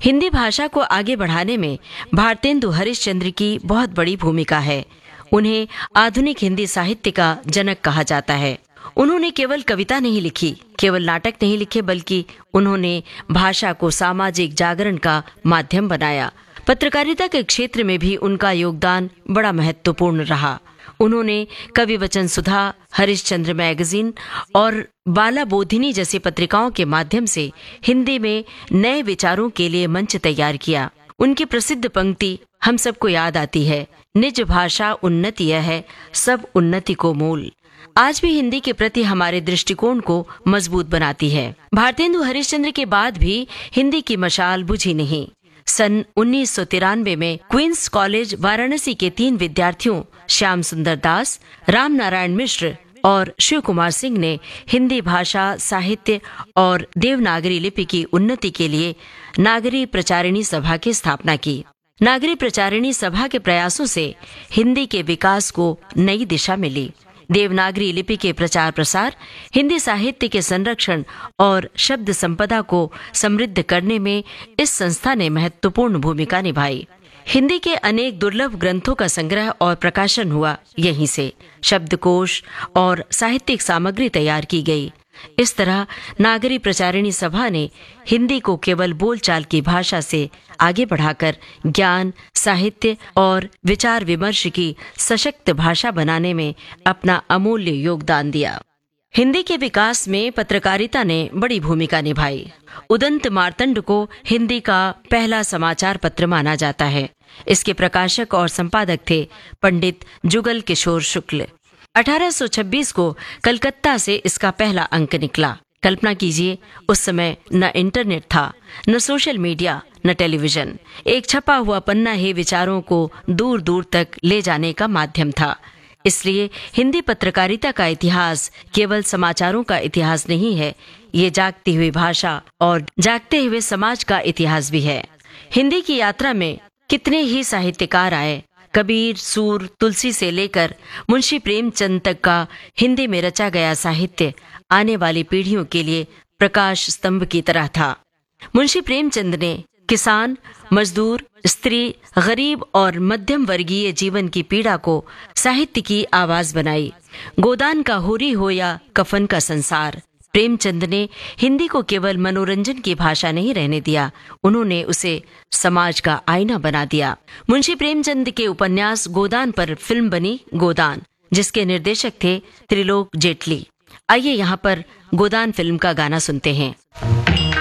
हिंदी भाषा को आगे बढ़ाने में भारतेंदु हरिश्चंद्र की बहुत बड़ी भूमिका है। उन्हें आधुनिक हिंदी साहित्य का जनक कहा जाता है। उन्होंने केवल कविता नहीं लिखी, केवल नाटक नहीं लिखे, बल्कि उन्होंने भाषा को सामाजिक जागरण का माध्यम बनाया। पत्रकारिता के क्षेत्र में भी उनका योगदान बड़ा महत्वपूर्ण रहा। उन्होंने कवि वचन सुधा, हरिश्चंद्र मैगजीन और बाला बोधिनी जैसी पत्रिकाओं के माध्यम से हिंदी में नए विचारों के लिए मंच तैयार किया। उनकी प्रसिद्ध पंक्ति हम सबको याद आती है, निज भाषा उन्नति है, सब उन्नति को मूल। आज भी हिंदी के प्रति हमारे दृष्टिकोण को मजबूत बनाती है। भारतेंदु हरिश्चंद्र के बाद भी हिंदी की मशाल बुझी नहीं। सन 1993 में क्वींस कॉलेज वाराणसी के 3 विद्यार्थियों श्याम सुंदर दास, राम नारायण मिश्र और शिव कुमार सिंह ने हिंदी भाषा, साहित्य और देवनागरी लिपि की उन्नति के लिए नागरी प्रचारिणी सभा की स्थापना की। नागरी प्रचारिणी सभा के प्रयासों से हिंदी के विकास को नई दिशा मिली। देवनागरी लिपि के प्रचार प्रसार, हिंदी साहित्य के संरक्षण और शब्द संपदा को समृद्ध करने में इस संस्था ने महत्वपूर्ण भूमिका निभाई। हिंदी के अनेक दुर्लभ ग्रंथों का संग्रह और प्रकाशन हुआ यहीं से। शब्दकोश और साहित्यिक सामग्री तैयार की गई। इस तरह नागरी प्रचारिणी सभा ने हिंदी को केवल बोलचाल की भाषा से आगे बढ़ाकर ज्ञान, साहित्य और विचार विमर्श की सशक्त भाषा बनाने में अपना अमूल्य योगदान दिया। हिंदी के विकास में पत्रकारिता ने बड़ी भूमिका निभाई। उदंत मार्तंड को हिंदी का पहला समाचार पत्र माना जाता है। इसके प्रकाशक और संपादक थे पंडित जुगल किशोर शुक्ल। 1826 को कलकत्ता से इसका पहला अंक निकला। कल्पना कीजिए, उस समय न इंटरनेट था, न सोशल मीडिया, न टेलीविजन। एक छपा हुआ पन्ना ही विचारों को दूर दूर तक ले जाने का माध्यम था। इसलिए हिंदी पत्रकारिता का इतिहास केवल समाचारों का इतिहास नहीं है, ये जागती हुई भाषा और जागते हुए समाज का इतिहास भी है। हिंदी की यात्रा में कितने ही साहित्यकार आए। कबीर, सूर, तुलसी से लेकर मुंशी प्रेमचंद तक का हिंदी में रचा गया साहित्य आने वाली पीढ़ियों के लिए प्रकाश स्तंभ की तरह था। मुंशी प्रेमचंद ने किसान, मजदूर, स्त्री, गरीब और मध्यम वर्गीय जीवन की पीड़ा को साहित्य की आवाज बनाई। गोदान का होरी हो या कफन का संसार, प्रेमचंद ने हिंदी को केवल मनोरंजन की भाषा नहीं रहने दिया, उन्होंने उसे समाज का आईना बना दिया। मुंशी प्रेमचंद के उपन्यास गोदान पर फिल्म बनी गोदान, जिसके निर्देशक थे त्रिलोक जेटली। आइए यहाँ पर गोदान फिल्म का गाना सुनते हैं।